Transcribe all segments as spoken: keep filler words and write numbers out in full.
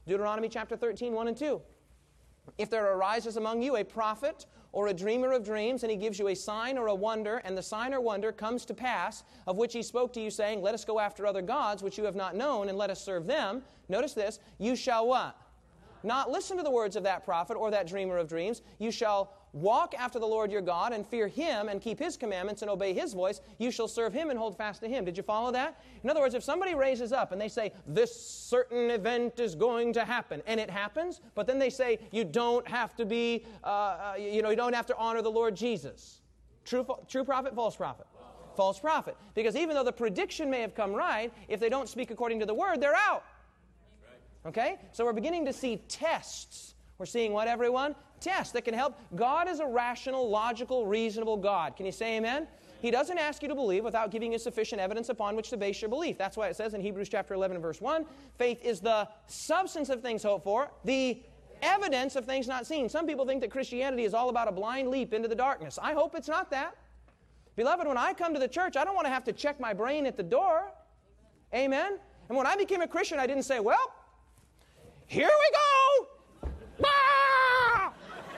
Deuteronomy chapter thirteen, one and two. If there arises among you a prophet or a dreamer of dreams, and he gives you a sign or a wonder, and the sign or wonder comes to pass, of which he spoke to you, saying, let us go after other gods, which you have not known, and let us serve them. Notice this, you shall what? Not listen to the words of that prophet or that dreamer of dreams. You shall walk after the Lord your God and fear Him and keep His commandments and obey His voice. You shall serve Him and hold fast to Him. Did you follow that? In other words, if somebody raises up and they say, this certain event is going to happen, and it happens, but then they say, you don't have to be, uh, you know, you don't have to honor the Lord Jesus. True, true prophet, false prophet? False. False prophet. Because even though the prediction may have come right, if they don't speak according to the Word, they're out. Okay? So we're beginning to see tests. We're seeing what, everyone? Tests that can help. God is a rational, logical, reasonable God. Can you say amen? He doesn't ask you to believe without giving you sufficient evidence upon which to base your belief. That's why it says in Hebrews chapter eleven and verse one, faith is the substance of things hoped for, the evidence of things not seen. Some people think that Christianity is all about a blind leap into the darkness. I hope it's not that. Beloved, when I come to the church, I don't want to have to check my brain at the door. Amen? And when I became a Christian, I didn't say, well, here we go! Ah!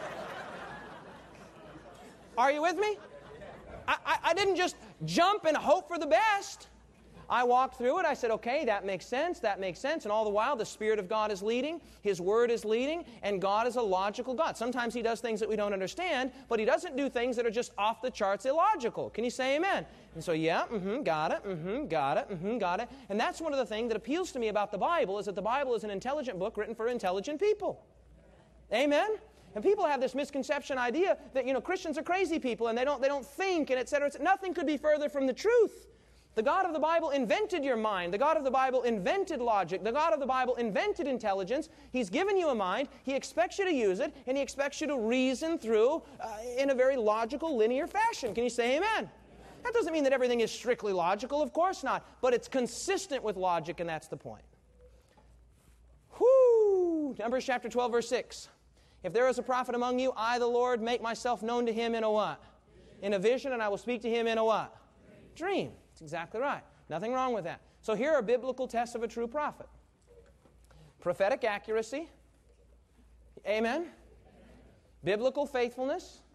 Are you with me? I, I, I didn't just jump and hope for the best. I walked through it. I said, okay, that makes sense, that makes sense. And all the while, the Spirit of God is leading, His Word is leading, and God is a logical God. Sometimes He does things that we don't understand, but He doesn't do things that are just off the charts illogical. Can you say amen? And so, yeah, mm-hmm, got it, mm-hmm, got it, mm-hmm, got it. And that's one of the things that appeals to me about the Bible, is that the Bible is an intelligent book written for intelligent people. Amen? And people have this misconception idea that, you know, Christians are crazy people and they don't, they don't think, and et cetera, et cetera. Nothing could be further from the truth. The God of the Bible invented your mind. The God of the Bible invented logic. The God of the Bible invented intelligence. He's given you a mind. He expects you to use it, and He expects you to reason through uh, in a very logical, linear fashion. Can you say amen? That doesn't mean that everything is strictly logical. Of course not. But it's consistent with logic, and that's the point. Whoo! Numbers chapter twelve, verse six. If there is a prophet among you, I, the Lord, make myself known to him in a what? In a vision, and I will speak to him in a what? Dream. That's exactly right. Nothing wrong with that. So here are biblical tests of a true prophet. Prophetic accuracy. Amen. Biblical faithfulness.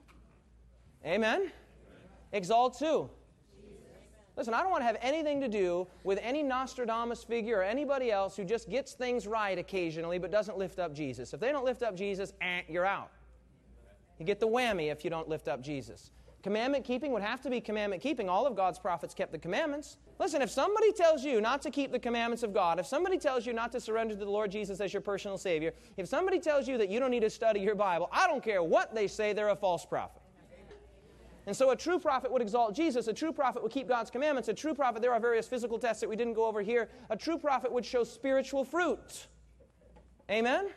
Amen. Exalts who? Listen, I don't want to have anything to do with any Nostradamus figure or anybody else who just gets things right occasionally but doesn't lift up Jesus. If they don't lift up Jesus, eh, you're out. You get the whammy if you don't lift up Jesus. Commandment keeping would have to be commandment keeping. All of God's prophets kept the commandments. Listen, if somebody tells you not to keep the commandments of God, if somebody tells you not to surrender to the Lord Jesus as your personal Savior, if somebody tells you that you don't need to study your Bible, I don't care what they say, they're a false prophet. And so a true prophet would exalt Jesus. A true prophet would keep God's commandments. A true prophet, there are various physical tests that we didn't go over here. A true prophet would show spiritual fruit. Amen?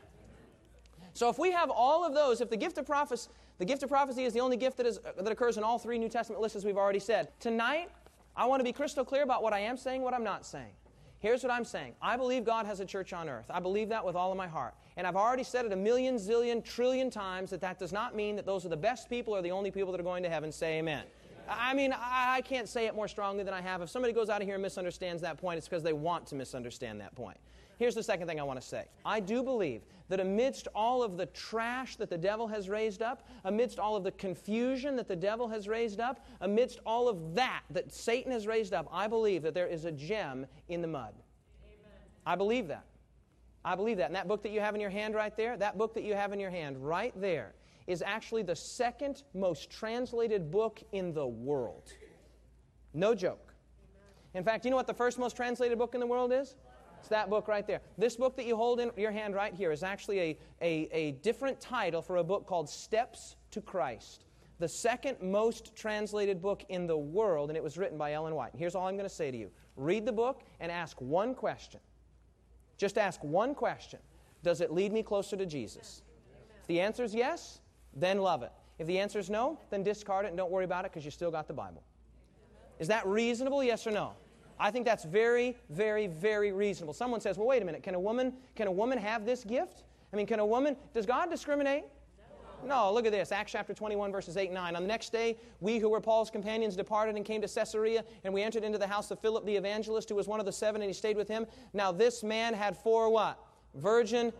So if we have all of those, if the gift of prophecy, the gift of prophecy is the only gift that is that occurs in all three New Testament lists, as we've already said. Tonight, I want to be crystal clear about what I am saying, what I'm not saying. Here's what I'm saying. I believe God has a church on earth. I believe that with all of my heart. And I've already said it a million, zillion, trillion times that that does not mean that those are the best people or the only people that are going to heaven. Say amen. I mean, I can't say it more strongly than I have. If somebody goes out of here and misunderstands that point, it's because they want to misunderstand that point. Here's the second thing I want to say. I do believe that amidst all of the trash that the devil has raised up, amidst all of the confusion that the devil has raised up, amidst all of that that Satan has raised up, I believe that there is a gem in the mud. Amen. I believe that. I believe that. And that book that you have in your hand right there, that book that you have in your hand right there, is actually the second most translated book in the world. No joke. In fact, you know what the first most translated book in the world is? It's that book right there. This book that you hold in your hand right here is actually a, a, a different title for a book called Steps to Christ. The second most translated book in the world, and it was written by Ellen White. Here's all I'm going to say to you. Read the book and ask one question. Just ask one question. Does it lead me closer to Jesus? If the answer is yes, then love it. If the answer is no, then discard it and don't worry about it because you still got the Bible. Is that reasonable, yes or no? I think that's very, very, very reasonable. Someone says, well, wait a minute, can a woman, can a woman have this gift? I mean, can a woman, does God discriminate? No. No, look at this. Acts chapter twenty-one, verses eight and nine. On the next day, we who were Paul's companions departed and came to Caesarea, and we entered into the house of Philip the evangelist, who was one of the seven, and he stayed with him. Now this man had four what? Virgin